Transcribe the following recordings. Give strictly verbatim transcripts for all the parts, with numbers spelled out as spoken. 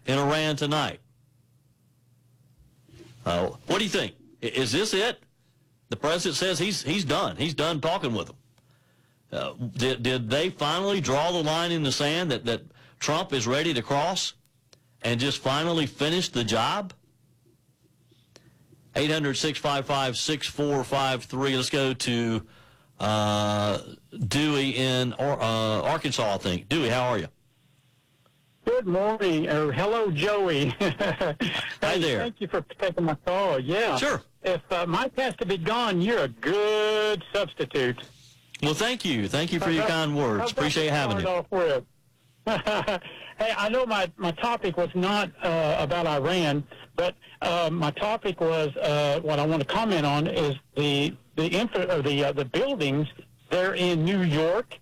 in Iran tonight. Uh, what do you think? Is this it? The president says he's he's done. He's done talking with them. Uh, did, did they finally draw the line in the sand that, that Trump is ready to cross and just finally finish the job? eight hundred, six five five, six four five three. Let's go to uh, Dewey in uh, Arkansas, I think. Dewey, how are you? Good morning, or hello, Joey. Hi hey, there. Thank you for taking my call. Yeah. Sure. If uh, Mike has to be gone, you're a good substitute. Well, thank you. Thank you for your kind words. Appreciate having you. Off with? Hey, I know my, my topic was not uh, about Iran, but uh, my topic was uh, what I want to comment on is the the infra, or the uh, the buildings there in New York.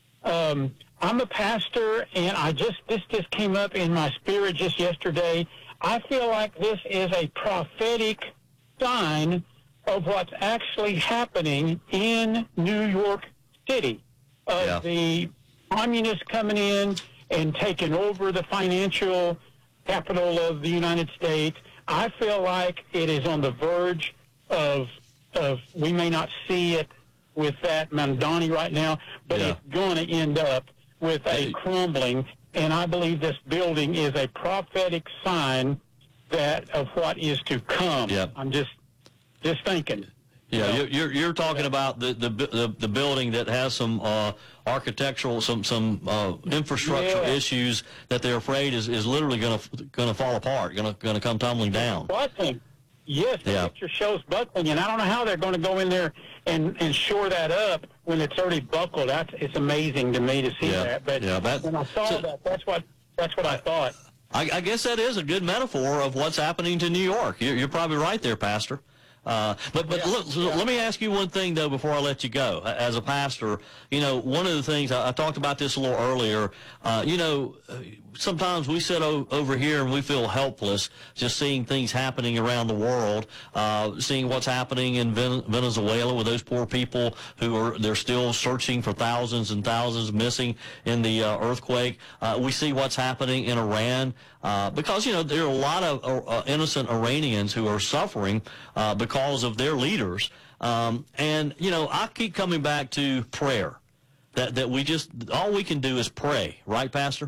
Um, I'm a pastor, and I just this just came up in my spirit just yesterday. I feel like this is a prophetic sign of what's actually happening in New York City, of Yeah. the communists coming in and taking over the financial capital of the United States. I feel like it is on the verge of, of we may not see it with that Mamdani right now, but Yeah. it's going to end up with a Hey. crumbling. And I believe this building is a prophetic sign that of what is to come. Yeah. I'm just just thinking. Yeah, You know? you're you're, you're talking Yeah. about the, the the the building that has some uh, architectural, some some uh, infrastructure Yeah. issues that they're afraid is, is literally going to going to fall apart, going to going to come tumbling down. Buckling. Yes, the Yeah. picture shows buckling, and I don't know how they're going to go in there and, and shore that up when it's already buckled. That's it's amazing to me to see Yeah. that. But Yeah, that- when I saw so- that, that's what that's what I thought. I, I guess that is a good metaphor of what's happening to New York. You're, you're probably right there, Pastor. Uh, but but Yeah, look, so yeah. let me ask you one thing, though, before I let you go. As a pastor, you know, one of the things, I, I talked about this a little earlier, uh, you know, uh, sometimes we sit o- over here and we feel helpless just seeing things happening around the world, uh, seeing what's happening in Ven- Venezuela with those poor people who are, they're still searching for thousands and thousands missing in the uh, earthquake. Uh, we see what's happening in Iran uh, because, you know, there are a lot of uh, innocent Iranians who are suffering uh, because Because of their leaders. Um, and, you know, I keep coming back to prayer, that, that we just, all we can do is pray, right, Pastor?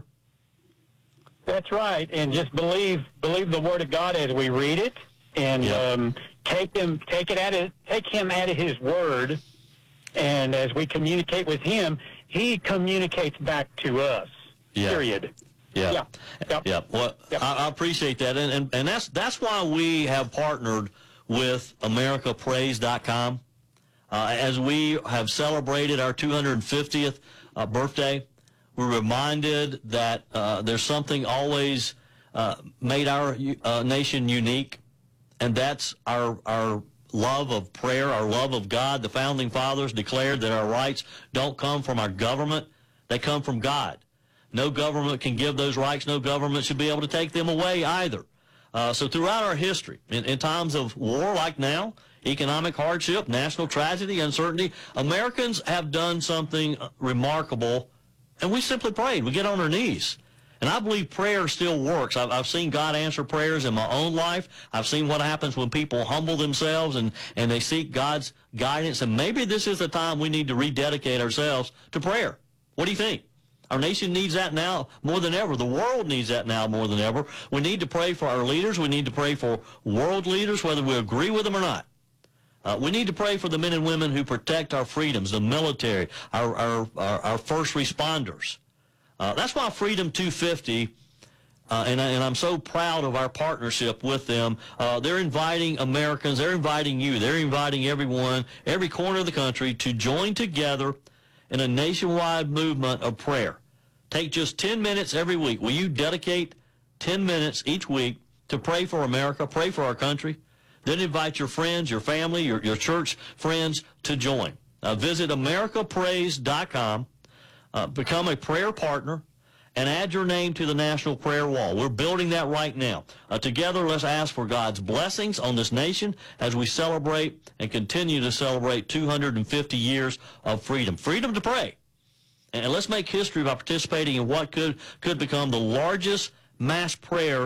That's right, and just believe believe the Word of God as we read it, and Yeah. um, take him take it at it, take him at His word, and as we communicate with Him, He communicates back to us. Yeah. Period. Yeah. Yeah. Yep. Yeah. Well, Yep. I, I appreciate that. And, and, and that's, that's why we have partnered with America Praise dot com. Uh, as we have celebrated our two hundred fiftieth uh, birthday, we're reminded that uh, there's something always uh, made our uh, nation unique, and that's our our love of prayer, our love of God. The Founding Fathers declared that our rights don't come from our government, they come from God. No government can give those rights. No government should be able to take them away either. Uh, so throughout our history, in, in times of war like now, economic hardship, national tragedy, uncertainty, Americans have done something remarkable, and we simply prayed. We get on our knees. And I believe prayer still works. I've, I've seen God answer prayers in my own life. I've seen what happens when people humble themselves and, and they seek God's guidance. And maybe this is the time we need to rededicate ourselves to prayer. What do you think? Our nation needs that now more than ever. The world needs that now more than ever. We need to pray for our leaders. We need to pray for world leaders, whether we agree with them or not. Uh, we need to pray for the men and women who protect our freedoms, the military, our, our, our, our first responders. Uh, that's why Freedom two fifty, uh, and, I, and I'm so proud of our partnership with them. Uh, they're inviting Americans, they're inviting you, they're inviting everyone, every corner of the country to join together in a nationwide movement of prayer. Take just ten minutes every week. Will you dedicate ten minutes each week to pray for America, pray for our country? Then invite your friends, your family, your, your church friends to join. Uh, visit America Praise dot com, uh, become a prayer partner, and add your name to the National Prayer Wall. We're building that right now. Uh, together, let's ask for God's blessings on this nation as we celebrate and continue to celebrate two hundred fifty years of freedom. Freedom to pray. And let's make history by participating in what could, could become the largest mass prayer